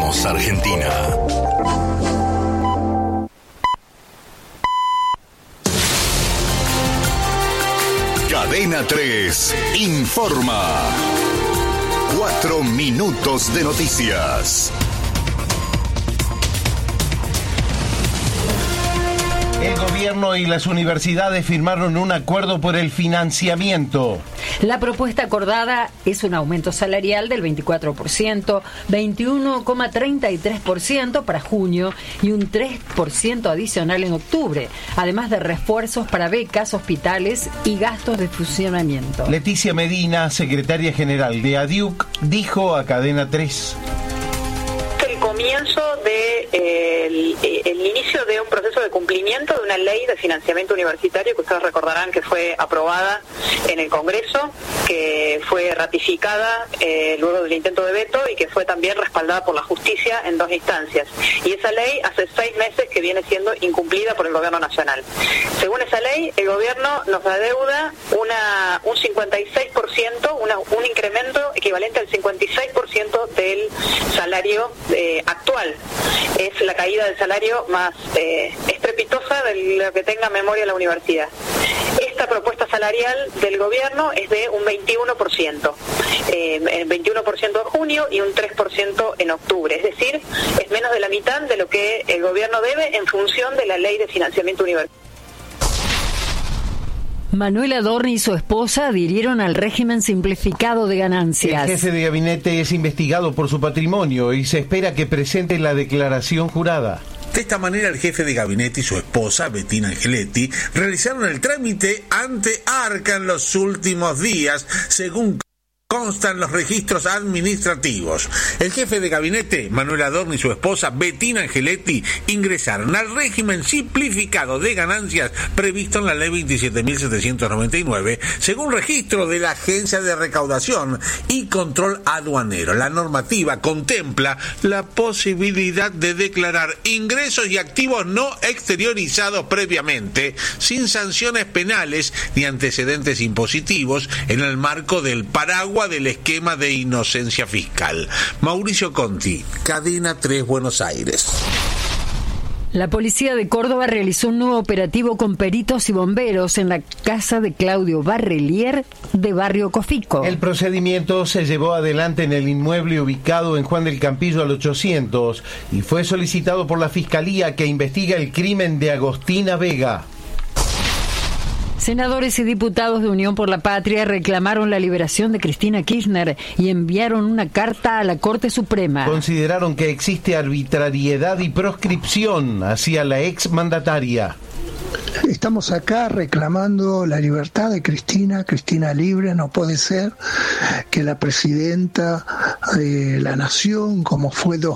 Somos Argentina. Cadena 3 informa. 4 minutos de noticias. El gobierno y las universidades firmaron un acuerdo por el financiamiento. La propuesta acordada es un aumento salarial del 24%, 21,33% para junio y un 3% adicional en octubre, además de refuerzos para becas, hospitales y gastos de funcionamiento. Leticia Medina, secretaria general de ADIUC, dijo a Cadena 3. El comienzo el inicio de un proceso de cumplimiento de una ley de financiamiento universitario que ustedes recordarán que fue aprobada en el Congreso, que fue ratificada luego del intento de veto y que fue también respaldada por la justicia en 2 instancias. Y esa ley hace 6 meses que viene siendo incumplida por el Gobierno Nacional. Según esa ley, el Gobierno nos adeuda un 56%, un incremento equivalente al 56% del salario actual. Es la caída del salario más estrepitosa de lo que tenga memoria la universidad. Esta propuesta salarial del gobierno es de un 21%, el 21% en junio y un 3% en octubre, es decir, es menos de la mitad de lo que el gobierno debe en función de la ley de financiamiento universitario. Manuel Adorni y su esposa adhirieron al régimen simplificado de ganancias. El jefe de gabinete es investigado por su patrimonio y se espera que presente la declaración jurada. De esta manera, el jefe de gabinete y su esposa, Bettina Angeletti, realizaron el trámite ante ARCA en los últimos días, según constan los registros administrativos. El jefe de gabinete, Manuel Adorni, y su esposa, Bettina Angeletti, ingresaron al régimen simplificado de ganancias previsto en la ley 27.799, según registro de la Agencia de Recaudación y Control Aduanero. La normativa contempla la posibilidad de declarar ingresos y activos no exteriorizados previamente, sin sanciones penales ni antecedentes impositivos, en el marco del paraguas del esquema de inocencia fiscal. Mauricio Conti, Cadena 3, Buenos Aires. La policía de Córdoba realizó un nuevo operativo con peritos y bomberos en la casa de Claudio Barrelier de Barrio Cofico. El procedimiento se llevó adelante en el inmueble ubicado en Juan del Campillo al 800 y fue solicitado por la Fiscalía que investiga el crimen de Agostina Vega. Senadores y diputados de Unión por la Patria reclamaron la liberación de Cristina Kirchner y enviaron una carta a la Corte Suprema. Consideraron que existe arbitrariedad y proscripción hacia la exmandataria. Estamos acá reclamando la libertad de Cristina libre. No puede ser que la presidenta de la Nación, como fue 2